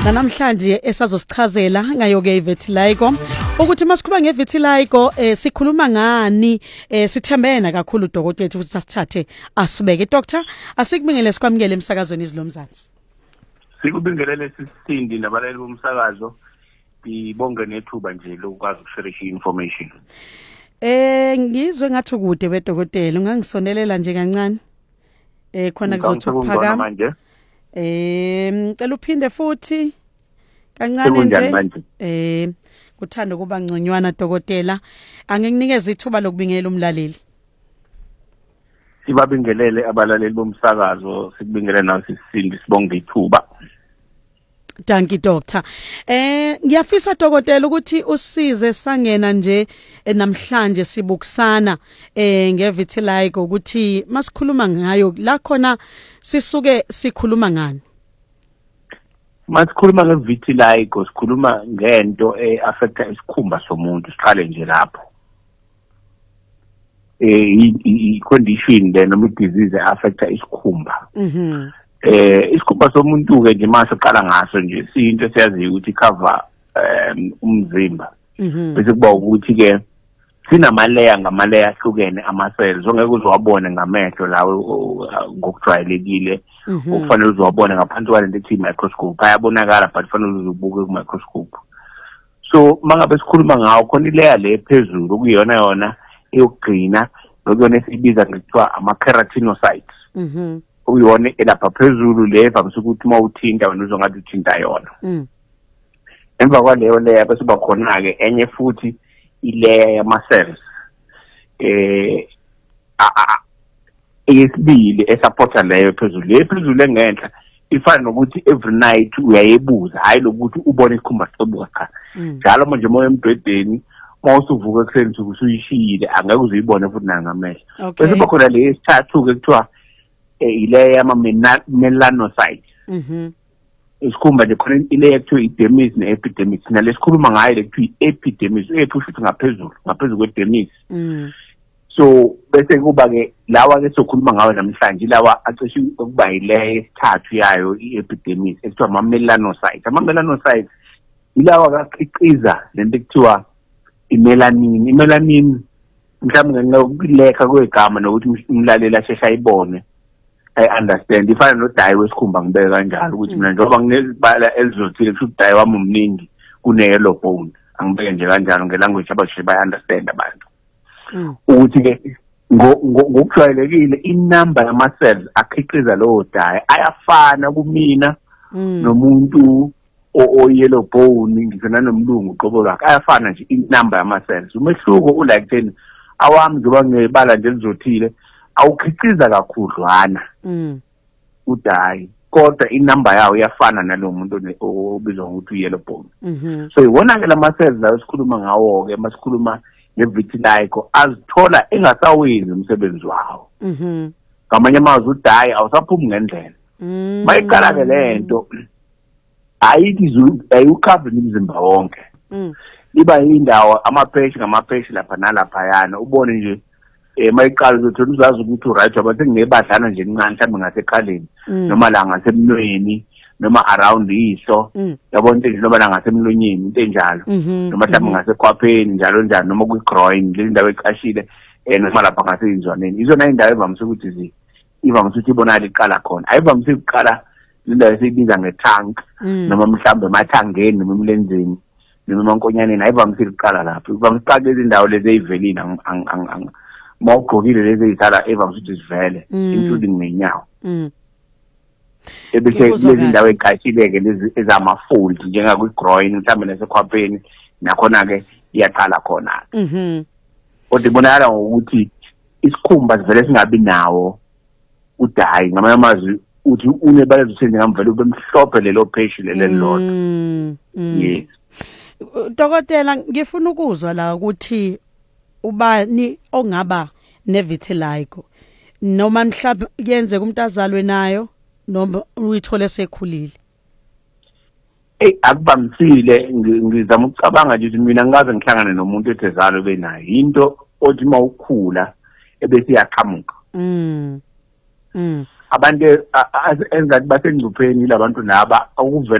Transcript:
Namhlanje esazosichazela ngayo ke ivitiligo ukuthi masikhuluma ngevitiligo sikhuluma ngani sithembena kakhulu udokotela ukuthi sasithathe asibeke doctor asikubingelele sikwamukele emsakazweni izilomzansi. Sikubingelele sisindi nabalali bomsakazo ngibonge nethuba nje lokwazi ukushare information. Ngizwe ngathi kude wedokotela ungangisonelela nje kancane khona kuzothi ukuphakama manje. Ngicela uphinde futhi kancane nje kuthanda kuba ngconywana dokotela angikunikeza ithuba lokubingelela umlaleli. Sibabingelele abalaleli bomsakazo sikubingelele nawe sisindi sibonge ithuba. Thank you doctor. Ngiyafisa dokotela ukuthi usize sangena nje namhlanje sibukusana ngevitiligo ukuthi masikhuluma ngayo la khona sisuke sikhuluma ngani. Masikhuluma ngevitiligo sikhuluma ngento affecta isikhumba somuntu siqale nje lapho. I-condition le noma i-disease affecta isikhumba. Isikhumba somuntu ke nje mase uqala ngaso nje siyinto siyaziyo ukuthi cover umzimba. Bese kuba ukuthi ke sinamalayer ngamalayer ahlukene ama-cells ongeke uzwabone ngamehlo lawo ngokujwayelekile ufanele uzwabone ngaphansi kwalento ethi microscope ayabonakala but fanele uzubuke ku microscope. So mangabe sikhuluma ngawo khona ilayer le phezulu kuyona yona eyogcina lokuyona esibiza ngokuthiwa ama-keratinocytes. Uyona elapha phezulu le vamise ukuthi mawuthinta wena uzongathi uthinta yona. Emva kwaleyo layer bese kuba khona ke enye futhi ilayer yama-cells eyesibili esupporta leyo phezulu. Le phezulu engenhla ifana nokuthi every night uyayebuza hayi lokuthi ubone isikhumba sobuka cha. Njalo manje moya emdwedeni mawusuvuka ekuseni usuyishiyile angeke uzuyibone futhi nangamehlo. Bese kuba khona le esithathu ke kuthiwa ilayer yama-melanocytes. Isikhumba nje khona ilayer ekuthiwa i-dermis ne-epidermis nalesikhuluma ngayo lekuthiwa i-epidermis futhi ngaphezu kwe-dermis. So bese kuba ke lawa ke sokhuluma ngayo namhlanje lawa acishe ukuba yilayer esithathu yayo i-epidermis ekuthiwa ama-melanocytes. Ama-melanocytes ilawa kaqiqiza lento ekuthiwa i-melanin. I-melanin mhlawumbe ngenxa kwegama nokuthi umlaleli asheshe ayibone I understand ifana nodye wesikhumba ngibeke kanjalo ukuthi mina njengoba nginezibala elizothile futhi udye wami umningi kune-yellow bone angibeke nje kanjalo ngelanguage abashe bayi-understand abantu ukuthi ke ngokujwayelekile inamba yama-cells akhiqiza lowo dye ayafana kumina nomuntu o-yellow bone ngisho nanomlungu uqobo lwakhe ayafana nje inamba yama-cells. Umehluko ulike theni awami njengoba ngebala nje elizothile awukhiqiza kakhudlwana udayi kodwa inamba yawo iyafana nalo muntu obizwa ngokuthi uyellow bone. So iwona ke lama-cells lawo sikhuluma ngawo ke masikhuluma ngevitiligo azithola engasawenzi umsebenzi wawo. Ngamanye amazwi udayi awusaphumi ngendlela. Mayiqala ke lento ayiwukhaveni umzimba wonke. Iba yindawo amapheshi ngamapheshi lapha nalapha yana ubone nje mayiqala uzothola uzazi ukuthi uright abantu nginebadlana nje encane mhlawumbe ngasekhaleni noma la ngasemlonyeni noma around ihlo yabona into nje noma la ngasemlonyeni into enjalo noma mhlawumbe ngasekhwapheni njalo njalo noma kwi-groin le ndawo eqashile noma lapha ngaseyinzwaneni izona indawo evamise ukuthi ivamise ukuthi ibonakala iqala khona ayivamise ukuqala le ndawo esiyibiza nge-trunk noma mhlawumbe emathangeni noma emlenzeni noma emankonyaneni ayivamise ukuqala lapho ivamise ukuqala lezi ndawo lezi eyivelile mawugqokile lezi eyithala evamise ukuthi zivele including nenyawo. Ebese lezi ndawo eqashileke lezi ezama-fold njengakwi-groin mhlawumbe nasekhwapheni nakhona-ke iyaqala khona-ke. Kodwa ibonakala ngokuthi isikhumba sivele singabi nawo udayi ngamanye amazwi uthi unebala ezitheni ngamvele ube mhlophe lelo pheshi lelelodwa. Yes. Dokotela ngifuna ukuzwa la ukuthi ubani ongaba nevitiligo noma mhlawumbe kuyenzeka umuntu azalwe nayo noma uyithole sekhulile. Akubamisile ngizama ukucabanga nje ukuthi mina ngaze ngihlangane nomuntu ethezalo benayo into othi mawukhula ebese iyaqhamuka. Abantu enzathi basengcupheni labantu naba ukuvela